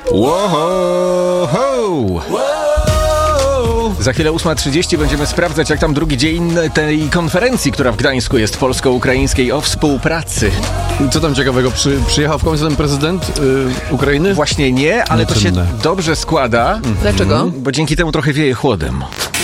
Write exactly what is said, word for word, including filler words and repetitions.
Wow, ho. Za chwilę ósma trzydzieści będziemy sprawdzać, jak tam drugi dzień tej konferencji, która w Gdańsku jest polsko-ukraińskiej, o współpracy. Co tam ciekawego? Przy, przyjechał w końcu ten prezydent yy, Ukrainy? Właśnie nie, ale to się Nieczynne. dobrze składa. Dlaczego? Bo dzięki temu trochę wieje chłodem.